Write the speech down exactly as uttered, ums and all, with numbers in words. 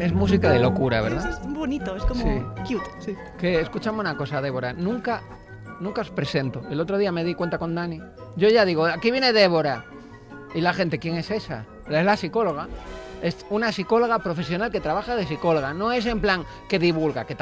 es música de locura, ¿verdad? Es, es bonito, es como Sí. cute. Sí. Que escúchame una cosa, Débora, nunca, nunca os presento. El otro día me di cuenta con Dani. Yo ya digo, aquí viene Débora. Y la gente, ¿quién es esa? Es la psicóloga. Es una psicóloga profesional que trabaja de psicóloga. No es en plan que divulga, que